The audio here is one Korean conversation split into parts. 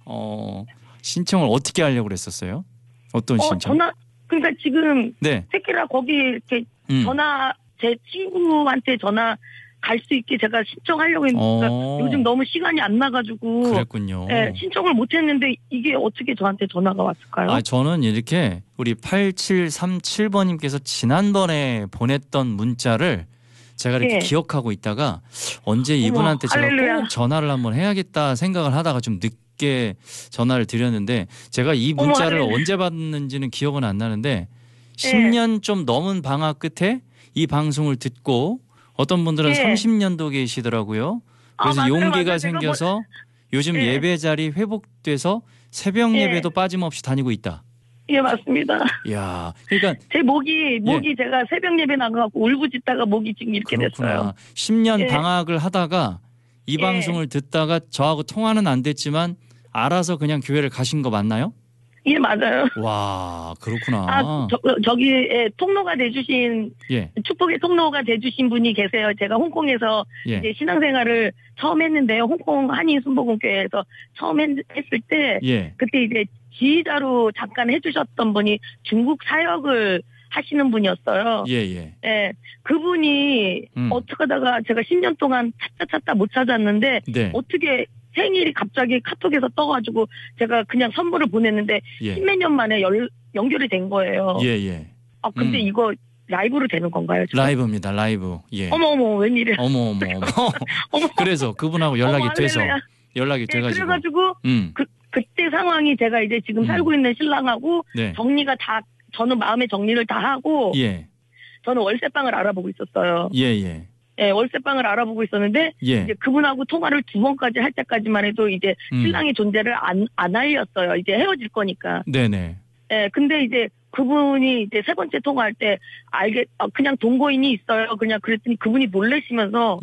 신청을 어떻게 하려고 그랬었어요? 어떤 신청? 그러니까 지금 네. 새끼라 거기 이렇게 제 친구한테 전화 갈 수 있게 제가 신청하려고 했는데 요즘 너무 시간이 안 나가지고 그랬군요. 네, 신청을 못했는데 이게 어떻게 저한테 전화가 왔을까요? 저는 이렇게 우리 8737번님께서 지난번에 보냈던 문자를 제가 이렇게 기억하고 있다가 언제 이분한테 제가 꼭 전화를 한번 해야겠다 생각을 하다가 좀 늦게 전화를 드렸는데 제가 이 문자를 언제 받았는지는 기억은 안 나는데 10년 좀 넘은 방학 끝에 이 방송을 듣고 어떤 분들은 30년도 계시더라고요. 그래서 용기가 생겨서 요즘 예배 자리 회복돼서 새벽 예배도 빠짐없이 다니고 있다. 예, 맞습니다. 이야, 그러니까 제 목이 제가 새벽 예배 나가고 울부짖다가 목이 지금 이렇게 그렇구나. 됐어요. 10년 방학을 하다가 이 방송을 듣다가 저하고 통화는 안 됐지만 알아서 그냥 교회를 가신 거 맞나요? 예, 맞아요. 와, 그렇구나. 저기 통로가 돼주신 축복의 통로가 돼주신 분이 계세요. 제가 홍콩에서 이제 신앙생활을 처음 했는데요. 홍콩 한인 순복음교회에서 처음 했을 때 그때 이제 지휘자로 잠깐 해주셨던 분이 중국 사역을 하시는 분이었어요. 예. 그분이 어떻게 하다가 제가 10년 동안 찾다 못 찾았는데 어떻게 생일이 갑자기 카톡에서 떠가지고 제가 그냥 선물을 보냈는데 10몇 년 만에 연결이 된 거예요. 근데 이거 라이브로 되는 건가요? 지금? 라이브입니다. 라이브. 예. 어머 웬일이야. 어머. 그래서 그분하고 연락이 돼서 연락이 돼가지고. 그래가지고 그때 상황이 제가 이제 지금 살고 있는 신랑하고 정리가 다 저는 마음의 정리를 다 하고 저는 월세방을 알아보고 있었어요. 월세방을 알아보고 있었는데 이제 그분하고 통화를 2번까지 할 때까지만 해도 이제 신랑의 존재를 안 알렸어요. 이제 헤어질 거니까. 네네. 근데 이제 그분이 이제 3번째 통화할 때 그냥 동거인이 있어요. 그냥 그랬더니 그분이 놀라시면서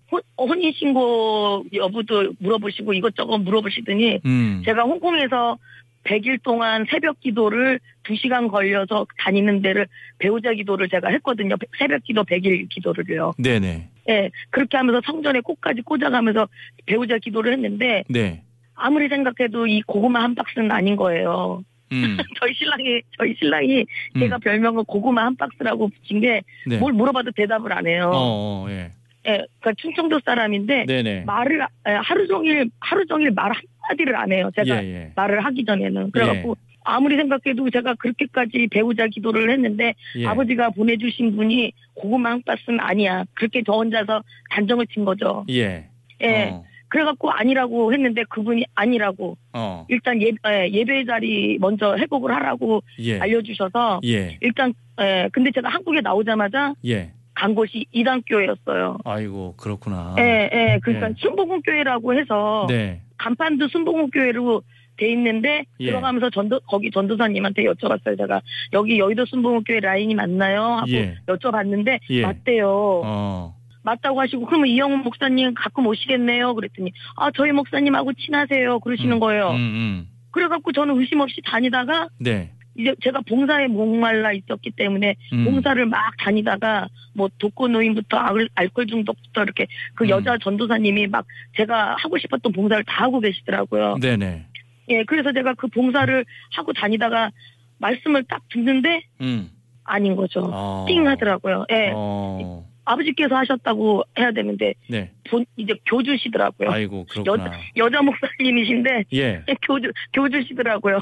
혼인신고 여부도 물어보시고 이것저것 물어보시더니 제가 홍콩에서 100일 동안 새벽 기도를 2시간 걸려서 다니는 데를 배우자 기도를 제가 했거든요. 새벽 기도 100일 기도를요. 네네. 그렇게 하면서 성전에 꽃까지 꽂아가면서 배우자 기도를 했는데 아무리 생각해도 이 고구마 한 박스는 아닌 거예요. 저희 신랑이 제가 별명을 고구마 한 박스라고 붙인 게 뭘 물어봐도 대답을 안 해요. 그러니까 충청도 사람인데 말을 하루 종일 말 한마디를 안 해요. 제가 말을 하기 전에는. 그래갖고 아무리 생각해도 제가 그렇게까지 배우자 기도를 했는데 아버지가 보내주신 분이 고구마 한 박스는 아니야. 그렇게 저 혼자서 단정을 친 거죠. 그래갖고 아니라고 했는데 그분이 아니라고 일단 예배 자리 먼저 회복을 하라고 알려주셔서 일단 근데 제가 한국에 나오자마자 간 곳이 이단교회였어요. 아이고 그렇구나. 그러니까 순복음교회라고 해서 간판도 순복음교회로 돼 있는데 들어가면서 거기 전도사님한테 여쭤봤어요. 제가 여기 여의도 순복음교회 라인이 맞나요? 하고 여쭤봤는데 맞대요. 맞다고 하시고 그러면 이영훈 목사님 가끔 오시겠네요. 그랬더니 저희 목사님하고 친하세요. 그러시는 거예요. 그래갖고 저는 의심 없이 다니다가 이제 제가 봉사에 목말라 있었기 때문에 봉사를 막 다니다가 뭐 독거노인부터 알코올 중독부터 이렇게 그 여자 전도사님이 막 제가 하고 싶었던 봉사를 다 하고 계시더라고요. 그래서 제가 그 봉사를 하고 다니다가 말씀을 딱 듣는데 아닌 거죠. 띵 하더라고요. 아버지께서 하셨다고 해야 되는데 이제 교주시더라고요. 아이고 그렇구나. 여자 목사님이신데 교주시더라고요.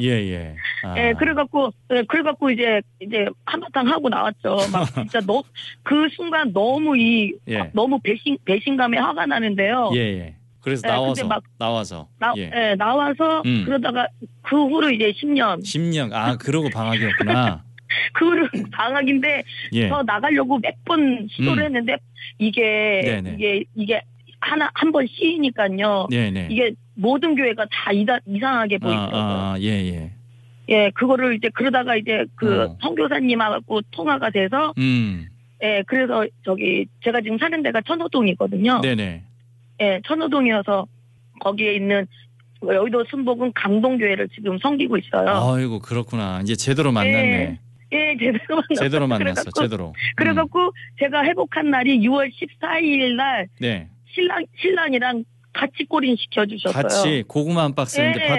그래갖고 이제 한바탕 하고 나왔죠. 막 진짜 그 순간 너무 너무 배신감에 화가 나는데요. 그래서 나와서 그러다가 그 후로 이제 10년. 그러고 방학이었구나. 그 후로 방학인데 저 나가려고 몇 번 시도를 했는데 이게 한 번 씌이니까요. 이게 모든 교회가 다 이상하게 보이더라고요. 그거를 이제 그러다가 이제 그 선교사님하고 통화가 돼서 그래서 제가 지금 사는 데가 천호동이거든요. 천호동이어서 거기에 있는 여의도 순복음 강동교회를 지금 섬기고 있어요. 아이고 그렇구나. 이제 제대로 만났네. 제대로 만났어. 제대로. 그래갖고 제가 회복한 날이 6월 14일 날 신랑이랑 같이 꼬린 시켜주셨어요. 같이 고구마 한 박스 이제